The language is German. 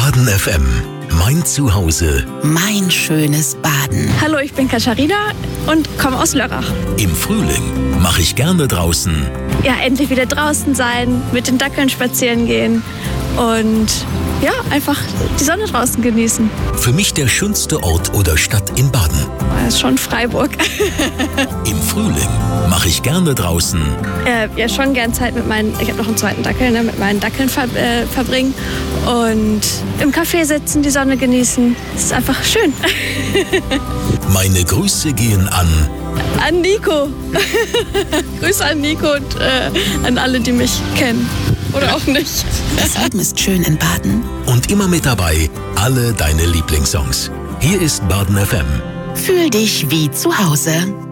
Baden FM. Mein Zuhause. Mein schönes Baden. Hallo, ich bin Katharina und komme aus Lörrach. Im Frühling mache ich gerne draußen. Ja, endlich wieder draußen sein, mit den Dackeln spazieren gehen und ja, einfach die Sonne draußen genießen. Für mich der schönste Ort oder Stadt in Baden. Das ist schon Freiburg. Im Frühling mache ich gerne draußen. Ja, schon gern Zeit mit meinen, ich habe noch einen zweiten Dackel, mit meinen Dackeln verbringen und im Café sitzen, die Sonne genießen. Das ist einfach schön. Meine Grüße gehen an Nico. Grüße an Nico und an alle, die mich kennen. Oder auch nicht. Das Leben ist schön in Baden. und immer mit dabei alle deine Lieblingssongs. Hier ist Baden FM. Fühl dich wie zu Hause.